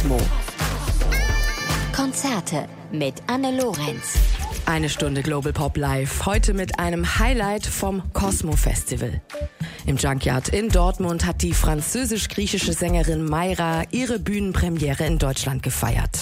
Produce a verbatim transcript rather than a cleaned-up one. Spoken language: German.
Cosmo. Konzerte mit Anne Lorenz. Eine Stunde Global Pop Live, heute mit einem Highlight vom Cosmo Festival. Im Junkyard in Dortmund hat die französisch-griechische Sängerin Mayra ihre Bühnenpremiere in Deutschland gefeiert.